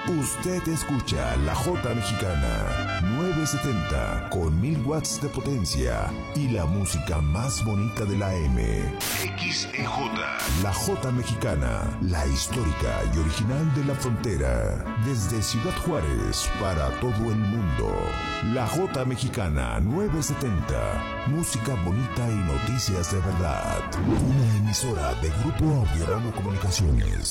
Usted escucha la J Mexicana 970 con 1000 watts de potencia y la música más bonita de la M. XEJ. La J Mexicana, la histórica y original de la frontera. Desde Ciudad Juárez para todo el mundo. La J Mexicana 970. Música bonita y noticias de verdad. Una emisora de Grupo Audiodrama Comunicaciones.